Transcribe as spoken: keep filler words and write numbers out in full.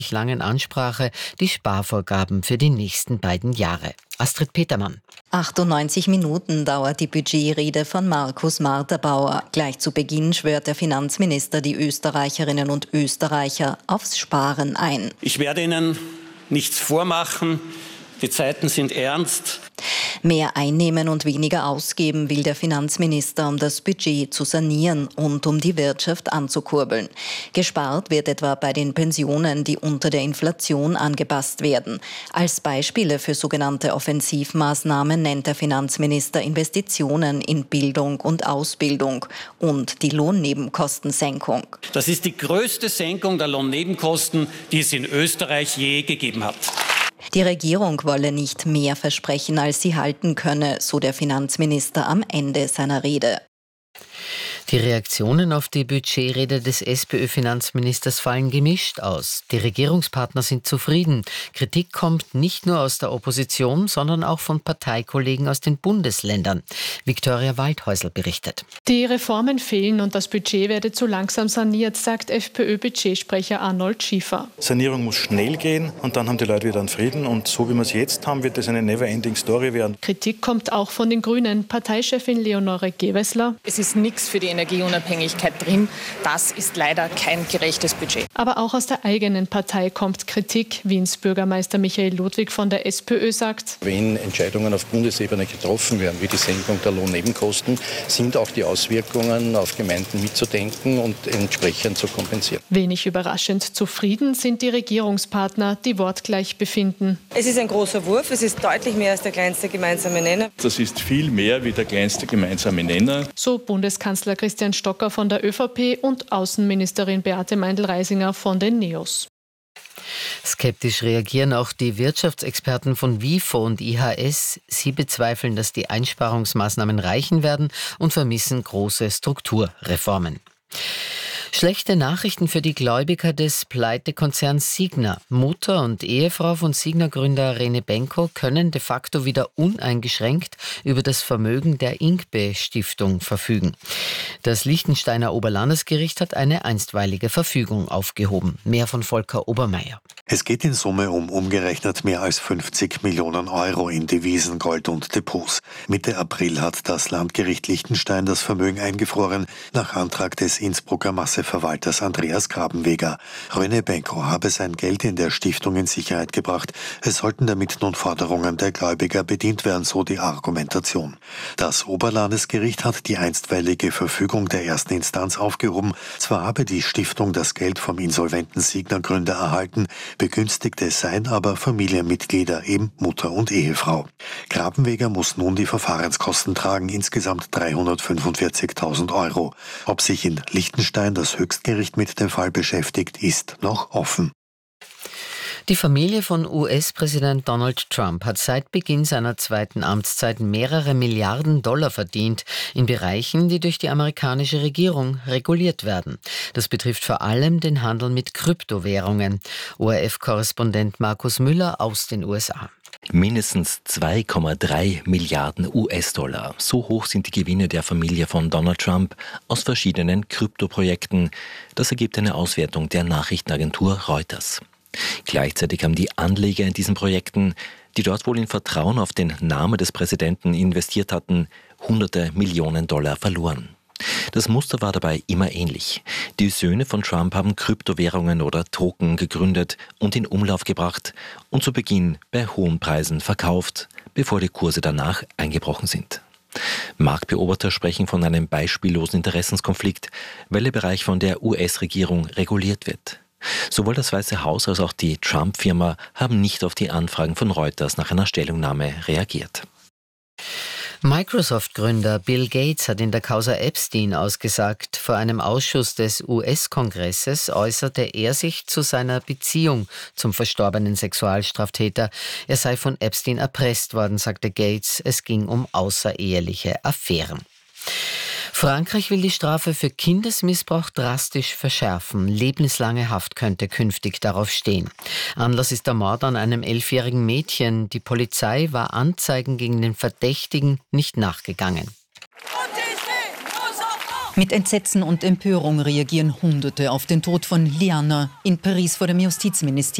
langen Ansprache die Sparvorgaben für die nächsten beiden Jahre. Astrid Petermann. achtundneunzig Minuten dauert die Budgetrede von Markus Marterbauer. Gleich zu Beginn schwört der Finanzminister die Österreicherinnen und Österreicher aufs Sparen ein. Ich werde Ihnen nichts vormachen. Die Zeiten sind ernst. Mehr einnehmen und weniger ausgeben will der Finanzminister, um das Budget zu sanieren und um die Wirtschaft anzukurbeln. Gespart wird etwa bei den Pensionen, die unter der Inflation angepasst werden. Als Beispiele für sogenannte Offensivmaßnahmen nennt der Finanzminister Investitionen in Bildung und Ausbildung und die Lohnnebenkostensenkung. Das ist die größte Senkung der Lohnnebenkosten, die es in Österreich je gegeben hat. Die Regierung wolle nicht mehr versprechen, als sie halten könne, so der Finanzminister am Ende seiner Rede. Die Reaktionen auf die Budgetrede des SPÖ-Finanzministers fallen gemischt aus. Die Regierungspartner sind zufrieden. Kritik kommt nicht nur aus der Opposition, sondern auch von Parteikollegen aus den Bundesländern. Viktoria Waldhäusl berichtet. Die Reformen fehlen und das Budget werde zu langsam saniert, sagt FPÖ-Budgetsprecher Arnold Schiefer. Sanierung muss schnell gehen und dann haben die Leute wieder einen Frieden. Und so wie wir es jetzt haben, wird das eine never-ending-Story werden. Kritik kommt auch von den Grünen. Parteichefin Leonore Gewessler. Es ist nichts für die Energieunabhängigkeit drin. Das ist leider kein gerechtes Budget. Aber auch aus der eigenen Partei kommt Kritik. Wiens Bürgermeister Michael Ludwig von der SPÖ sagt: Wenn Entscheidungen auf Bundesebene getroffen werden, wie die Senkung der Lohnnebenkosten, sind auch die Auswirkungen auf Gemeinden mitzudenken und entsprechend zu kompensieren. Wenig überraschend zufrieden sind die Regierungspartner, die wortgleich befinden. Es ist ein großer Wurf, es ist deutlich mehr als der kleinste gemeinsame Nenner. Das ist viel mehr wie der kleinste gemeinsame Nenner. So Bundeskanzler Christian Stocker von der ÖVP und Außenministerin Beate Meindl-Reisinger von den NEOS. Skeptisch reagieren auch die Wirtschaftsexperten von WIFO und I H S. Sie bezweifeln, dass die Einsparungsmaßnahmen reichen werden und vermissen große Strukturreformen. Schlechte Nachrichten für die Gläubiger des Pleitekonzerns Signa. Mutter und Ehefrau von Signa-Gründer Rene Benko können de facto wieder uneingeschränkt über das Vermögen der Ingbe-Stiftung verfügen. Das Liechtensteiner Oberlandesgericht hat eine einstweilige Verfügung aufgehoben. Mehr von Volker Obermeier. Es geht in Summe um umgerechnet mehr als fünfzig Millionen Euro in Devisen, Gold und Depots. Mitte April hat das Landgericht Liechtenstein das Vermögen eingefroren, nach Antrag des Innsbrucker Masseverwalters Andreas Grabenweger. Rene Benko habe sein Geld in der Stiftung in Sicherheit gebracht. Es sollten damit nun Forderungen der Gläubiger bedient werden, so die Argumentation. Das Oberlandesgericht hat die einstweilige Verfügung der ersten Instanz aufgehoben. Zwar habe die Stiftung das Geld vom insolventen Signa-Gründer erhalten, Begünstigte seien aber Familienmitglieder, eben Mutter und Ehefrau. Grabenweger muss nun die Verfahrenskosten tragen, insgesamt dreihundertfünfundvierzigtausend Euro. Ob sich in Liechtenstein das Höchstgericht mit dem Fall beschäftigt, ist noch offen. Die Familie von U S-Präsident Donald Trump hat seit Beginn seiner zweiten Amtszeit mehrere Milliarden Dollar verdient in Bereichen, die durch die amerikanische Regierung reguliert werden. Das betrifft vor allem den Handel mit Kryptowährungen. O R F-Korrespondent Markus Müller aus den U S A. Mindestens zwei Komma drei Milliarden U S-Dollar. So hoch sind die Gewinne der Familie von Donald Trump aus verschiedenen Kryptoprojekten. Das ergibt eine Auswertung der Nachrichtenagentur Reuters. Gleichzeitig haben die Anleger in diesen Projekten, die dort wohl in Vertrauen auf den Namen des Präsidenten investiert hatten, hunderte Millionen Dollar verloren. Das Muster war dabei immer ähnlich. Die Söhne von Trump haben Kryptowährungen oder Token gegründet und in Umlauf gebracht und zu Beginn bei hohen Preisen verkauft, bevor die Kurse danach eingebrochen sind. Marktbeobachter sprechen von einem beispiellosen Interessenskonflikt, weil der Bereich von der U S-Regierung reguliert wird. Sowohl das Weiße Haus als auch die Trump-Firma haben nicht auf die Anfragen von Reuters nach einer Stellungnahme reagiert. Microsoft-Gründer Bill Gates hat in der Causa Epstein ausgesagt. Vor einem Ausschuss des U S-Kongresses äußerte er sich zu seiner Beziehung zum verstorbenen Sexualstraftäter. Er sei von Epstein erpresst worden, sagte Gates. Es ging um außereheliche Affären. Frankreich will die Strafe für Kindesmissbrauch drastisch verschärfen. Lebenslange Haft könnte künftig darauf stehen. Anlass ist der Mord an einem elfjährigen Mädchen. Die Polizei war Anzeigen gegen den Verdächtigen nicht nachgegangen. Mit Entsetzen und Empörung reagieren Hunderte auf den Tod von Liana in Paris vor dem Justizministerium.